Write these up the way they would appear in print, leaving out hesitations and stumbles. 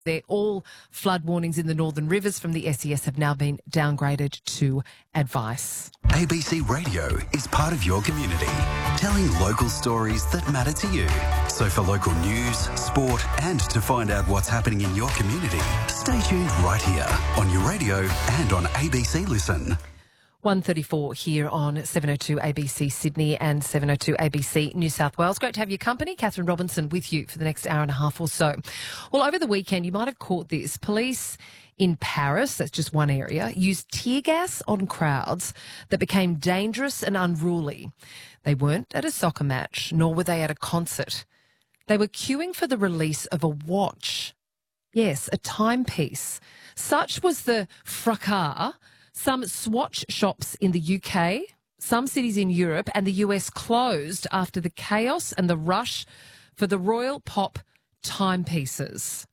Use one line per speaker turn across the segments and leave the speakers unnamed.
All flood warnings in the northern rivers from the SES have now been downgraded to advice.
ABC Radio is part of your community, telling local stories that matter to you. So for local news, sport and to find out what's happening in your community, stay tuned right here on your radio and on ABC Listen.
1:34 here on 702 ABC Sydney and 702 ABC New South Wales. Great to have your company. Catherine Robinson with you for the next hour and a half or so. Well, over the weekend, you might have caught this. Police in Paris, that's just one area, used tear gas on crowds that became dangerous and unruly. They weren't at a soccer match, nor were they at a concert. They were queuing for the release of a watch. Yes, a timepiece. Such was the fracas. Some Swatch shops in the UK, some cities in Europe and the US closed after the chaos and the rush for the Royal Pop timepieces.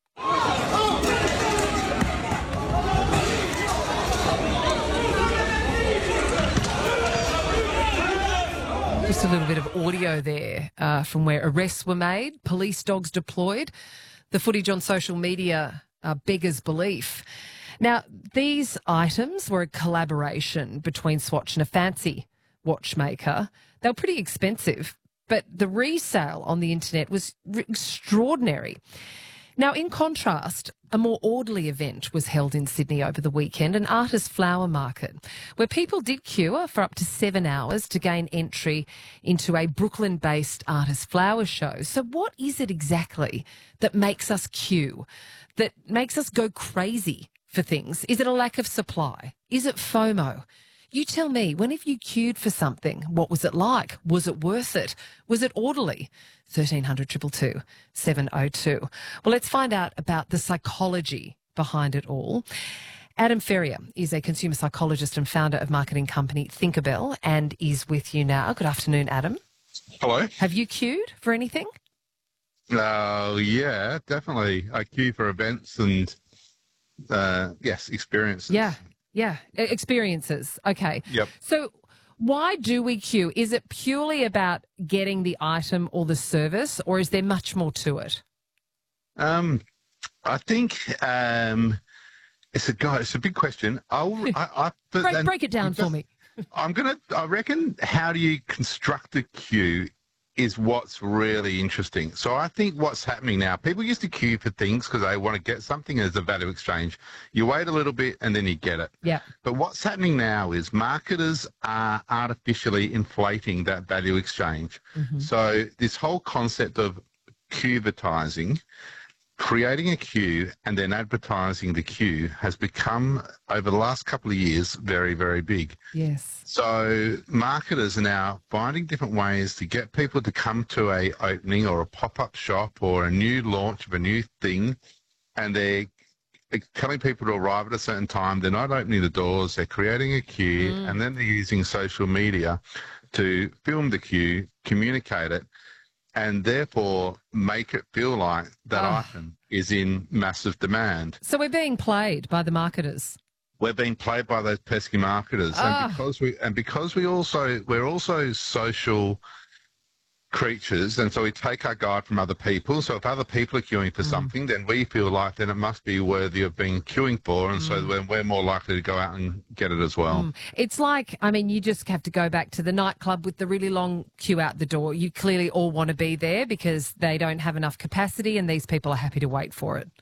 Just a little bit of audio there from where arrests were made, police dogs deployed. The footage on social media beggars belief. Now, these items were a collaboration between Swatch and a fancy watchmaker. They were pretty expensive, but the resale on the internet was extraordinary. Now, in contrast, a more orderly event was held in Sydney over the weekend, an artist flower market, where people did queue for up to 7 hours to gain entry into a Brooklyn-based artist flower show. So what is it exactly that makes us queue, that makes us go crazy for things? Is it a lack of supply? Is it FOMO? You tell me, when have you queued for something? What was it like? Was it worth it? Was it orderly? 1300 222 702. Well, let's find out about the psychology behind it all. Adam Ferrier is a consumer psychologist and founder of marketing company Thinkabell and is with you now. Good afternoon, Adam.
Hello.
Have you queued for anything?
Yeah, definitely. I queue for events and yes, experiences.
Yeah, experiences. Okay.
Yep.
So why do we queue? Is it purely about getting the item or the service, or is there much more to it?
I think it's a big question.
Break it down for me.
I reckon how do you construct a queue is what's really interesting. So I think what's happening now, people used to queue for things because they want to get something as a value exchange. You wait a little bit and then you get it.
Yeah.
But what's happening now is marketers are artificially inflating that value exchange. Mm-hmm. So this whole concept of queuevertising, creating a queue and then advertising the queue has become, over the last couple of years, very, very big.
Yes.
So marketers are now finding different ways to get people to come to a opening or a pop-up shop or a new launch of a new thing, and they're telling people to arrive at a certain time. They're not opening the doors. They're creating a queue, and then they're using social media to film the queue, communicate it, and therefore make it feel like that item is in massive demand.
So we're being played by the marketers.
We're being played by those pesky marketers, and because we're also social creatures, and so we take our guide from other people. So if other people are queuing for something, then we feel like then it must be worthy of being queuing for, and so then we're more likely to go out and get it as well.
It's like, I mean, you just have to go back to the nightclub with the really long queue out the door. You clearly all want to be there because they don't have enough capacity and these people are happy to wait for it.